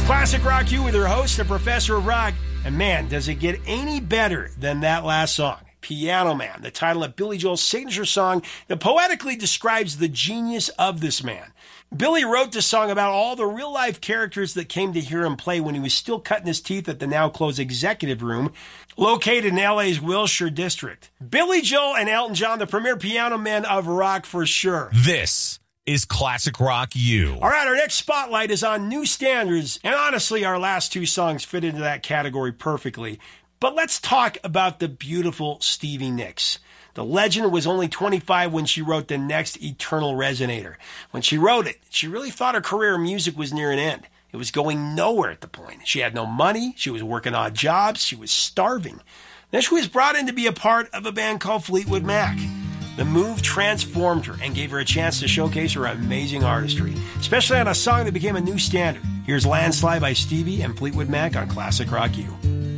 Classic Rock You with your host, the Professor of Rock. And man, does it get any better than that last song, Piano Man, the title of Billy Joel's signature song that poetically describes the genius of this man. Billy wrote this song about all the real-life characters that came to hear him play when he was still cutting his teeth at the now-closed Executive Room, located in LA's Wilshire District. Billy Joel and Elton John, the premier piano men of rock for sure. This is Classic Rock U. All right, our next spotlight is on new standards, and honestly, our last two songs fit into that category perfectly. But let's talk about the beautiful Stevie Nicks. The legend was only 25 when she wrote the next Eternal Resonator. When she wrote it, she really thought her career in music was near an end. It was going nowhere at the point. She had no money, she was working odd jobs, she was starving. Then she was brought in to be a part of a band called Fleetwood Mac. The move transformed her and gave her a chance to showcase her amazing artistry, especially on a song that became a new standard. Here's Landslide by Stevie and Fleetwood Mac on Classic Rock U.